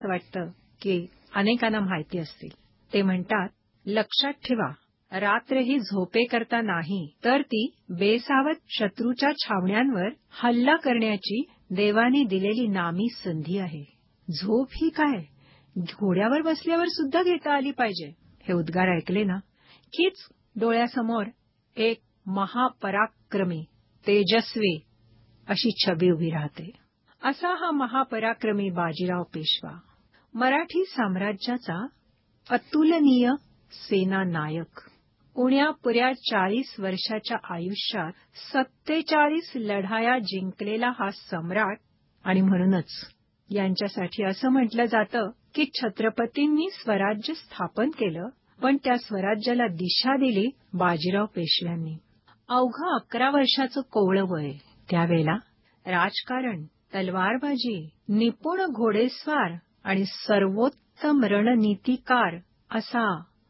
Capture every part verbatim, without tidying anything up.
असं वाटतं की अनेकांना माहिती असतील. ते म्हणतात, लक्षात ठेवा, रात्र ही झोपेकरता नाही, तर ती बेसावध शत्रूच्या छावण्यांवर हल्ला करण्याची देवाने दिलेली नामी संधी आहे. झोप ही काय, घोड्यावर बसल्यावर सुद्धा घेता आली पाहिजे. हे उद्गार ऐकले ना कीच डोळ्यासमोर एक महापराक्रमी, तेजस्वी अशी छबी उभी राहते. असा हा महापराक्रमी बाजीराव पेशवा, मराठी साम्राज्याचा अतुलनीय सेना नायक. उण्यापुऱ्या चाळीस वर्षाच्या आयुष्यात सत्तेचाळीस लढाया जिंकलेला हा सम्राट. आणि म्हणूनच यांच्यासाठी असं म्हटलं जातं की छत्रपतींनी स्वराज्य स्थापन केलं, पण त्या स्वराज्याला दिशा दिली बाजीराव पेशव्यांनी. अवघं अकरा वर्षाचं कोवळं वय. त्यावेळेला राजकारण, तलवारबाजी, निपुण घोडेस्वार आणि सर्वोत्तम रणनीतिकार असा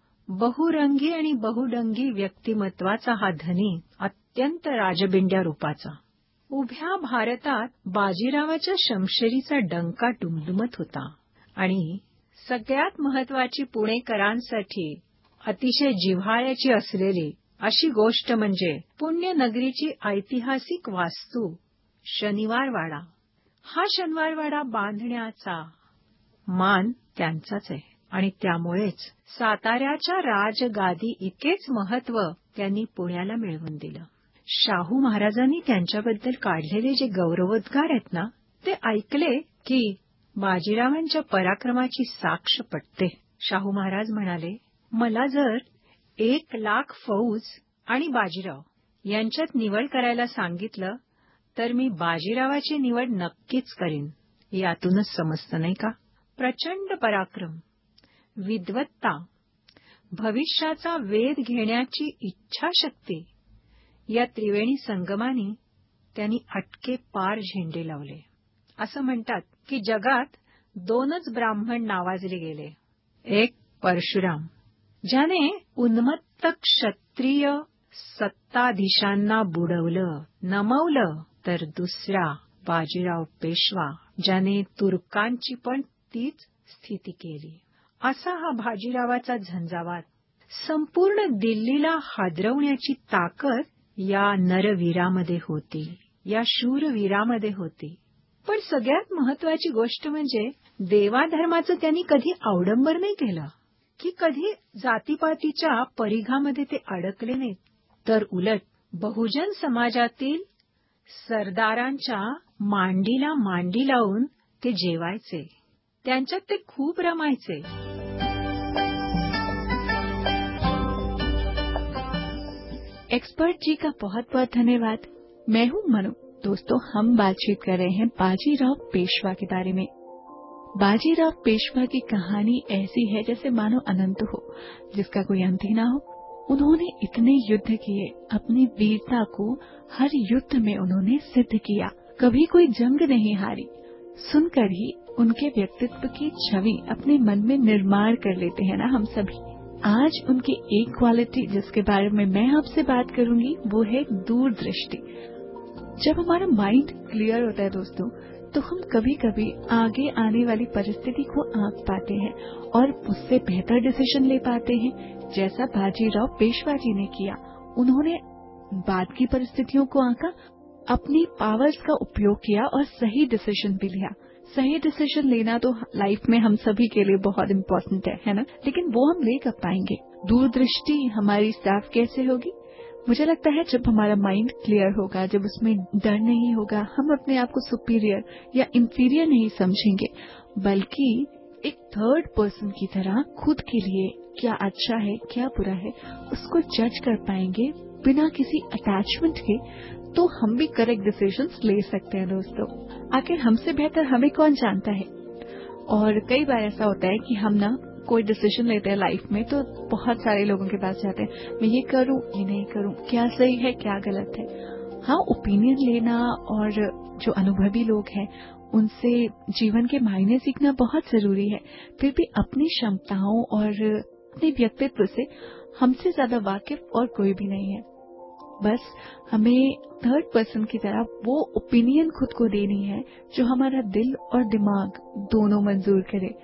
बहुरंगी आणि बहुडंगी व्यक्तिमत्वाचा हा धनी अत्यंत राजबिंड्या रूपाचा. उभ्या भारतात बाजीरावाच्या शमशेरीचा डंका डुमडुमत होता. आणि सगळ्यात महत्वाची पुणेकरांसाठी अतिशय जिव्हाळ्याची असलेली अशी गोष्ट म्हणजे पुण्यनगरीची ऐतिहासिक वास्तू शनिवारवाडा. हा शनिवारवाडा बांधण्याचा मान त्यांचाच आहे आणि त्यामुळेच साताऱ्याच्या राजगादी इतकेच महत्त्व त्यांनी पुण्याला मिळवून दिलं. शाहू महाराजांनी त्यांच्याबद्दल काढलेले जे गौरवोद्गार आहेत ना, ते ऐकले की बाजीरावांच्या पराक्रमाची साक्ष पटते. शाहू महाराज म्हणाले, मला जर एक लाख फौज आणि बाजीराव यांच्यात निवड करायला सांगितलं तर मी बाजीरावाची निवड नक्कीच करीन. यातूनच समजतं नाही का? प्रचंड पराक्रम, विद्वत्ता, भविष्याचा वेध घेण्याची इच्छाशक्ती या त्रिवेणी संगमाने त्यांनी अटके पार झेंडे लावले. असं म्हणतात की जगात दोनच ब्राह्मण नावाजले गेले. एक परशुराम, ज्याने उन्मत्त क्षत्रिय सत्ताधीशांना बुडवलं, नमवलं, तर दुसरा बाजीराव पेशवा, ज्याने तुर्कांची पण तीच स्थिती केली. असा हा बाजीरावाचा झंझावात. संपूर्ण दिल्लीला हादरवण्याची ताकद या नरवीरामध्ये होती, या शूरवीरामध्ये होती. पण सगळ्यात महत्वाची गोष्ट म्हणजे देवाधर्माचं त्यांनी कधी अवडंबर नाही केलं, की कधी जातीपातीच्या परिघामध्ये ते अडकले नाहीत. तर उलट बहुजन समाजातील सरदारांच्या मांडीला मांडी लावून ते जेवायचे, त्यांच्यात ते खूप रमायचे. एक्सपर्ट जी का बहुत बहुत धन्यवाद. मैं हूं मनु. दोस्तों, हम बातचीत कर रहे हैं बाजीराव पेशवा के बारे में. बाजीराव पेशवा की कहानी ऐसी है जैसे मानो अनंत हो, जिसका कोई अंत ही ना हो. उन्होंने इतने युद्ध किए, अपनी वीरता को हर युद्ध में उन्होंने सिद्ध किया. कभी कोई जंग नहीं हारी. सुनकर ही उनके व्यक्तित्व की छवि अपने मन में निर्माण कर लेते हैं ना हम सभी. आज उनकी एक क्वालिटी जिसके बारे में मैं आपसे बात करूंगी वो है दूरदृष्टि. जब हमारा माइंड क्लियर होता है दोस्तों, तो हम कभी कभी आगे आने वाली परिस्थिति को आंक पाते हैं और उससे बेहतर डिसीजन ले पाते हैं, जैसा बाजीराव पेशवा जी ने किया. उन्होंने बाद की परिस्थितियों को आंका, अपनी पावर्स का उपयोग किया और सही डिसीजन भी लिया. सही डिसीजन लेना तो लाइफ में हम सभी के लिए बहुत इम्पोर्टेंट है, है ना? लेकिन वो हम ले कब पाएंगे? दूरदृष्टि हमारी साफ कैसे होगी? मुझे लगता है जब हमारा माइंड क्लियर होगा, जब उसमें डर नहीं होगा, हम अपने आप को सुपीरियर या इंफीरियर नहीं समझेंगे, बल्कि एक थर्ड पर्सन की तरह खुद के लिए क्या अच्छा है, क्या बुरा है, उसको जज कर पाएंगे बिना किसी अटैचमेंट के, तो हम भी करेक्ट डिसीजंस ले सकते हैं दोस्तों. आखिर हमसे बेहतर हमें कौन जानता है? और कई बार ऐसा होता है कि हम ना कोई डिसीजन लेते हैं लाइफ में, तो बहुत सारे लोगों के पास जाते हैं, मैं ये करूं, ये नहीं करूं, क्या सही है, क्या गलत है. हाँ, ओपिनियन लेना और जो अनुभवी लोग हैं उनसे जीवन के मायने सीखना बहुत जरूरी है. फिर भी अपनी क्षमताओं और अपने व्यक्तित्व से हमसे ज्यादा वाकिफ और कोई भी नहीं है. बस हमें थर्ड पर्सन की तरह वो ओपिनियन खुद को देनी है जो हमारा दिल और दिमाग दोनों मंजूर करे.